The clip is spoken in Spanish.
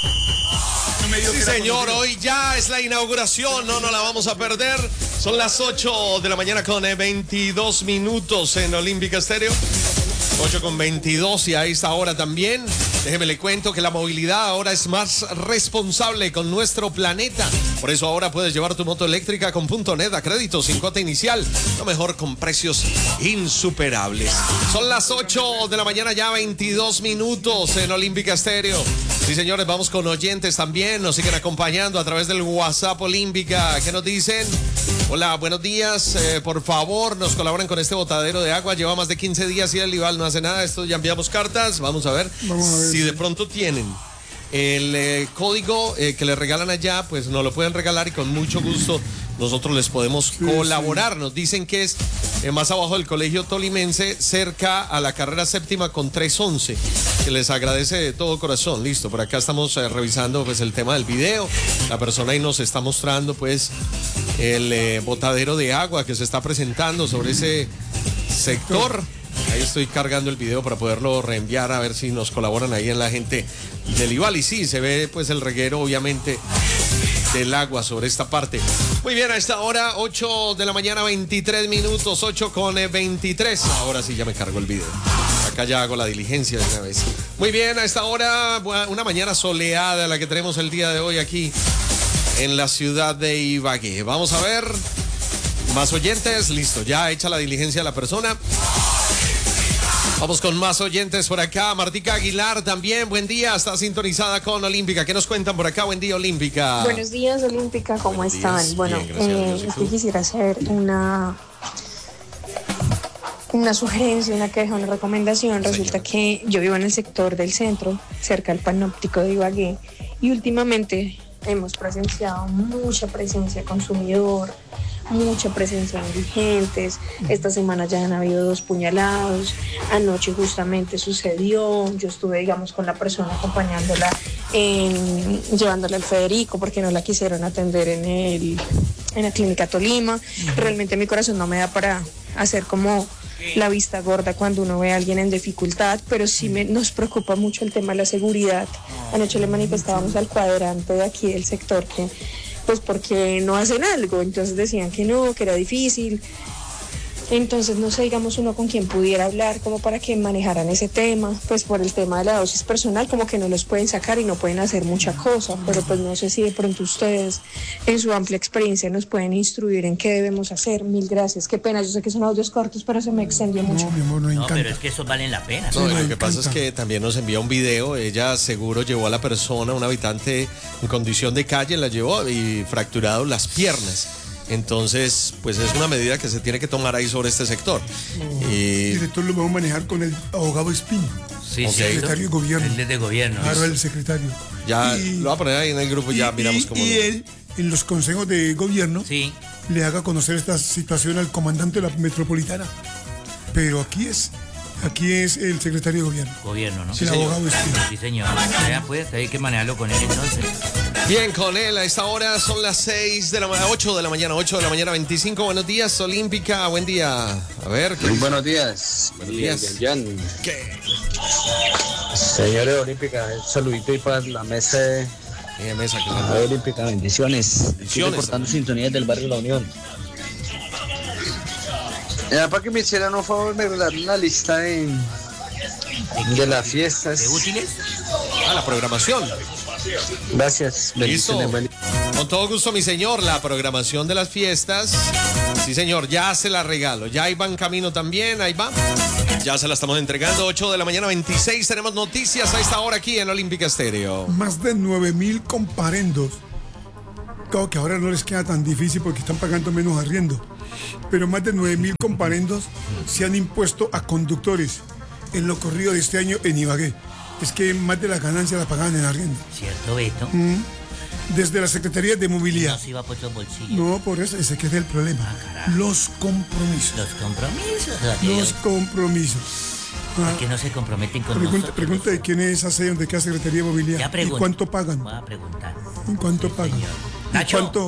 Sí, señor, hoy ya es la inauguración, no la vamos a perder. Son las 8 de la mañana con 22 minutos en Olímpica Estéreo. 8:22 y a esta hora también. Déjeme le cuento que la movilidad ahora es más responsable con nuestro planeta. Por eso ahora puedes llevar tu moto eléctrica con .net a crédito sin cuota inicial. Lo mejor con precios insuperables. Son las 8 de la mañana ya 22 minutos en Olímpica Estéreo. Sí, señores, vamos con oyentes también. Nos siguen acompañando a través del WhatsApp Olímpica. ¿Qué nos dicen? Hola, buenos días. Por favor, nos colaboran con este botadero de agua. Lleva más de 15 días y el Ival no hace nada. Esto ya enviamos cartas. Vamos a ver si de pronto tienen el código que le regalan allá, pues nos lo pueden regalar y con mucho gusto nosotros les podemos colaborar. Nos dicen que es más abajo del Colegio Tolimense, cerca a la carrera séptima con 311, que les agradece de todo corazón. Listo, por acá estamos revisando pues el tema del video. La persona ahí nos está mostrando pues el botadero de agua que se está presentando sobre ese sector. Ahí estoy cargando el video para poderlo reenviar a ver si nos colaboran ahí en la gente del Ival. Y sí, se ve pues el reguero obviamente del agua sobre esta parte. Muy bien, a esta hora 8 de la mañana 23 minutos, 8:23. Ahora sí ya me cargo el video. Acá ya hago la diligencia de una vez. Muy bien, a esta hora una mañana soleada la que tenemos el día de hoy aquí en la ciudad de Ibagué. Vamos a ver más oyentes. Listo, ya hecha la diligencia de la persona. Vamos con más oyentes por acá. Martica Aguilar también, buen día, está sintonizada con Olímpica. ¿Qué nos cuentan por acá? Buen día, Olímpica. Buenos días, Olímpica, ¿cómo están? Días. Bueno, Bien, es que quisiera hacer una sugerencia, una queja, una recomendación. Resulta que yo vivo en el sector del centro, cerca del panóptico de Ibagué, y últimamente hemos presenciado mucha presencia de consumidor, mucha presencia de indigentes. Esta semana ya han habido 2 puñalados. Anoche justamente sucedió. Yo estuve, digamos, con la persona acompañándola, llevándola al Federico porque no la quisieron atender en la clínica Tolima. Realmente mi corazón no me da para hacer como la vista gorda cuando uno ve a alguien en dificultad, pero sí nos preocupa mucho el tema de la seguridad. Anoche le manifestábamos al cuadrante de aquí del sector que pues porque no hacen algo, entonces decían que no, que era difícil. Entonces no sé, digamos, uno con quien pudiera hablar como para que manejaran ese tema, pues por el tema de la dosis personal, como que no los pueden sacar y no pueden hacer mucha cosa, pero pues no sé si de pronto ustedes en su amplia experiencia nos pueden instruir en qué debemos hacer. Mil gracias, qué pena, yo sé que son audios cortos, pero se me extendió mucho. No, mi amor, no, pero es que esos valen la pena. No, lo que pasa es que también nos envía un video. Ella seguro llevó a la persona, un habitante en condición de calle, la llevó y fracturado las piernas. Entonces, pues es una medida que se tiene que tomar ahí sobre este sector. El director lo vamos a manejar con el abogado Espino. Sí, Okay. Secretario de gobierno. El de gobierno. Claro, el secretario. Ya lo va a poner ahí en el grupo, ya miramos cómo. Y él, en los consejos de gobierno, Sí. le haga conocer esta situación al comandante de la metropolitana. Pero aquí es el secretario de gobierno. Gobierno, ¿no? El abogado Espino. Sí, señor. Ya pues, hay que manejarlo con él entonces. Bien, con él a esta hora son las 8 de la mañana 25. Buenos días, Olímpica, buen día. A ver, ¿qué Muy dice? buenos días. Buenos días. ¿Qué? Señores Olímpica, un saludito y para la mesa de Mesa, que Olímpica, bendiciones. Estoy reportando sintonías del barrio La Unión. Para que me hicieran un favor, me regalaron una lista de las fiestas. ¿De útiles? la programación. Gracias. Listo. Bendiciones. Con todo gusto, mi señor, la programación de las fiestas. Sí, señor, ya se la regalo. Ya ahí va en camino también, ahí va. Ya se la estamos entregando, 8 de la mañana 26. Tenemos noticias a esta hora aquí en Olímpica Estéreo. Más de 9.000 comparendos. Claro que ahora no les queda tan difícil porque están pagando menos arriendo. Pero más de 9.000 comparendos se han impuesto a conductores en lo corrido de este año en Ibagué. Es que más de las ganancias las pagaban en arriendo. ¿Cierto, Beto? Desde la Secretaría de Movilidad. No se iba por los bolsillos. No, por eso, ese que es el problema. Los compromisos. Los compromisos. Los compromisos. Que no se comprometen con nosotros. Pregunta de quién es esa sede donde queda Secretaría de Movilidad. Ya pregunto. ¿Y cuánto pagan? Voy a preguntar. ¿Y cuánto Sí, pagan? señor. ¿Y Nacho. cuánto